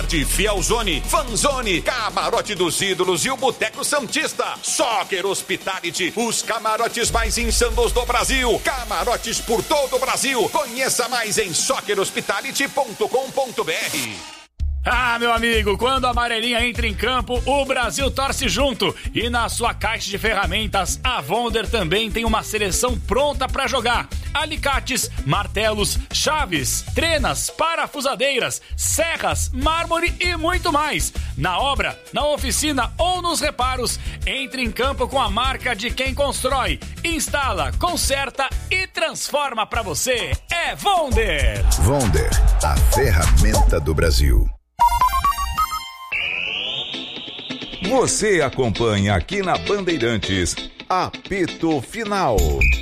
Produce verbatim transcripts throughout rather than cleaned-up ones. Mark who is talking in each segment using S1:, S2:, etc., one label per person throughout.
S1: Forte, Fielzone, Fanzone, Camarote dos Ídolos e o Boteco Santista. Soccer Hospitality, os camarotes mais insanos do Brasil. Camarotes por todo o Brasil. Conheça mais em soccer hospitality ponto com ponto b r.
S2: Ah, meu amigo, quando a amarelinha entra em campo, o Brasil torce junto. E na sua caixa de ferramentas, a Wonder também tem uma seleção pronta para jogar. Alicates, martelos, chaves, trenas, parafusadeiras, serras, mármore e muito mais. Na obra, na oficina ou nos reparos, entre em campo com a marca de quem constrói, instala, conserta e transforma para você. É Wonder.
S3: Wonder, a ferramenta do Brasil. Você acompanha aqui na Bandeirantes, Apito Final.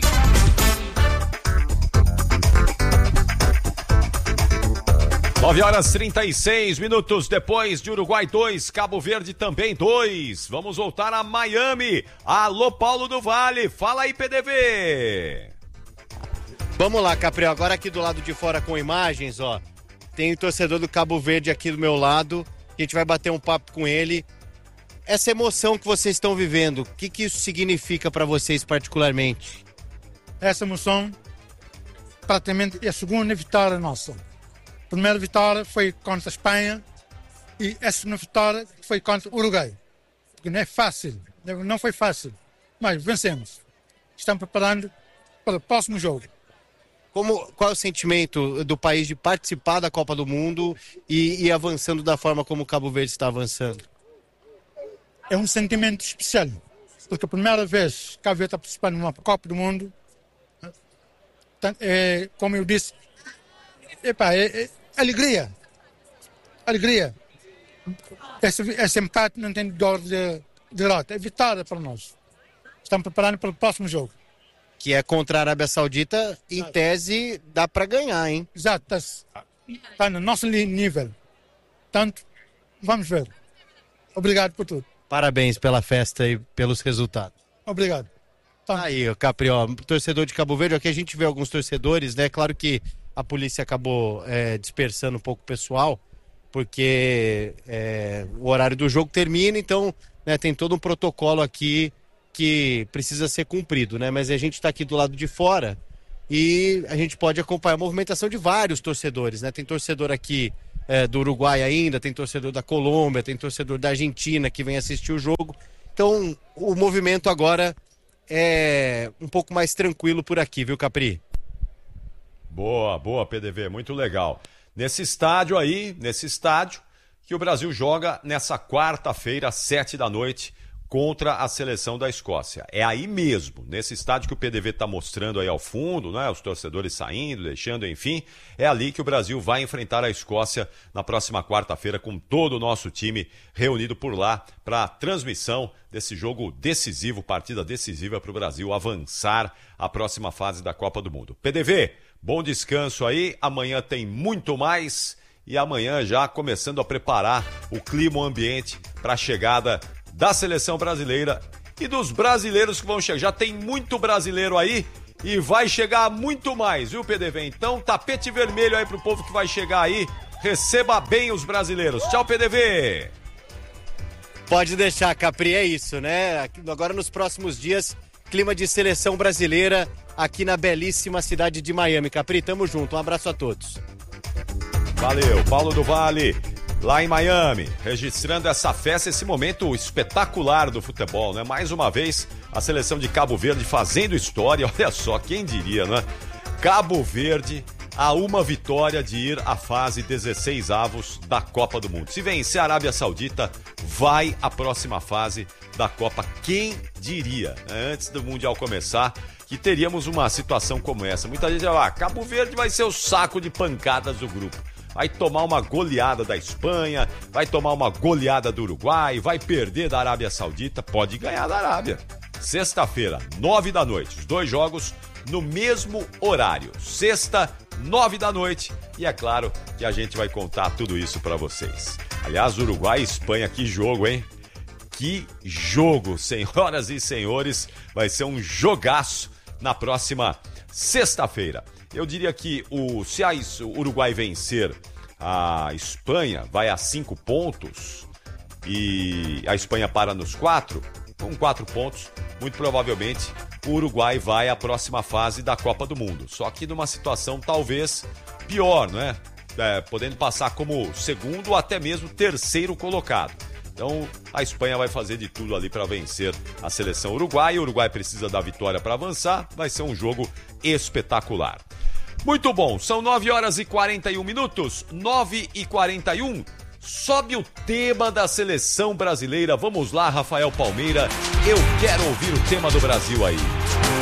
S4: nove horas e trinta e seis minutos depois de Uruguai dois, Cabo Verde também dois. Vamos voltar a Miami. Alô, Paulo do Vale. Fala aí, P D V.
S5: Vamos lá, Capriel. Agora aqui do lado de fora com imagens, ó. Tem o torcedor do Cabo Verde aqui do meu lado. A gente vai bater um papo com ele. Essa emoção que vocês estão vivendo, o que, que isso significa para vocês particularmente?
S6: Essa emoção praticamente é a segunda vitória nossa. A primeira vitória foi contra a Espanha e a segunda vitória foi contra o Uruguai. Porque não é fácil, não foi fácil, mas vencemos. Estamos preparando para o próximo jogo.
S5: Como, qual é o sentimento do país de participar da Copa do Mundo e, e avançando da forma como o Cabo Verde está avançando?
S6: É um sentimento especial, porque a primeira vez que Cabo Verde está participando de uma Copa do Mundo, é, como eu disse, epa, é, é alegria, alegria. Esse, esse empate não tem dor de derrota, é vitória para nós. Estamos preparando para o próximo jogo.
S5: Que é contra a Arábia Saudita, em Exato. Tese dá para ganhar, hein?
S6: Exato, está tá no nosso nível. Portanto, vamos ver. Obrigado por tudo.
S5: Parabéns pela festa e pelos resultados.
S6: Obrigado.
S5: Tá. Aí, Caprió, torcedor de Cabo Verde, aqui a gente vê alguns torcedores, né? Claro que a polícia acabou é, dispersando um pouco o pessoal, porque é, o horário do jogo termina, então né, tem todo um protocolo aqui que precisa ser cumprido, né? Mas a gente está aqui do lado de fora e a gente pode acompanhar a movimentação de vários torcedores, né? Tem torcedor aqui É, do Uruguai ainda, tem torcedor da Colômbia, tem torcedor da Argentina que vem assistir o jogo. Então, o movimento agora é um pouco mais tranquilo por aqui, viu, Capri?
S4: Boa, boa, P D V, muito legal. Nesse estádio aí, nesse estádio, que o Brasil joga nessa quarta-feira, às sete da noite, contra a seleção da Escócia. É aí mesmo, nesse estádio que o P D V está mostrando aí ao fundo, né? Os torcedores saindo, deixando, enfim. É ali que o Brasil vai enfrentar a Escócia na próxima quarta-feira com todo o nosso time reunido por lá para a transmissão desse jogo decisivo, partida decisiva para o Brasil avançar à próxima fase da Copa do Mundo. P D V, bom descanso aí. Amanhã tem muito mais e amanhã já começando a preparar o clima, o ambiente para a chegada da seleção brasileira e dos brasileiros que vão chegar. Já tem muito brasileiro aí e vai chegar muito mais, viu, P D V? Então, tapete vermelho aí pro povo que vai chegar aí. Receba bem os brasileiros. Tchau, P D V!
S5: Pode deixar, Capri, é isso, né? Agora, nos próximos dias, clima de seleção brasileira aqui na belíssima cidade de Miami. Capri, tamo junto. Um abraço a todos.
S4: Valeu, Paulo do Vale. Lá em Miami, registrando essa festa, esse momento espetacular do futebol, né? Mais uma vez, a seleção de Cabo Verde fazendo história, olha só, quem diria, né? Cabo Verde a uma vitória de ir à fase dezesseis avos da Copa do Mundo. Se vencer a Arábia Saudita, vai à próxima fase da Copa. Quem diria, né? Antes do Mundial começar, que teríamos uma situação como essa. Muita gente vai, ah, Cabo Verde vai ser o saco de pancadas do grupo. Vai tomar uma goleada da Espanha, vai tomar uma goleada do Uruguai, vai perder da Arábia Saudita, pode ganhar da Arábia. Sexta-feira, nove da noite, os dois jogos no mesmo horário. Sexta, nove da noite. E é claro que a gente vai contar tudo isso pra vocês. Aliás, Uruguai e Espanha, que jogo, hein? Que jogo, senhoras e senhores. Vai ser um jogaço na próxima sexta-feira. Eu diria que o, se a Uruguai vencer a Espanha vai a cinco pontos e a Espanha para nos quatro, com quatro pontos, muito provavelmente o Uruguai vai à próxima fase da Copa do Mundo. Só que numa situação talvez pior, não é? É, podendo passar como segundo ou até mesmo terceiro colocado. Então a Espanha vai fazer de tudo ali para vencer a seleção uruguaia. O Uruguai precisa da vitória para avançar. Vai ser um jogo espetacular. Muito bom, são nove horas e quarenta e um minutos. nove e quarenta e um. Sobe o tema da seleção brasileira. Vamos lá, Rafael Palmeira. Eu quero ouvir o tema do Brasil aí.